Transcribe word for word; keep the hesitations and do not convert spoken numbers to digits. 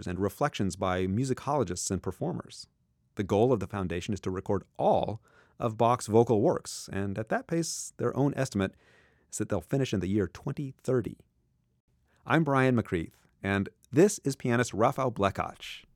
lectures and reflections by musicologists and performers. The goal of the foundation is to record all of Bach's vocal works, and at that pace, their own estimate is that they'll finish in the year twenty thirty. I'm Brian McCreath, and this is pianist Rafael Blekach.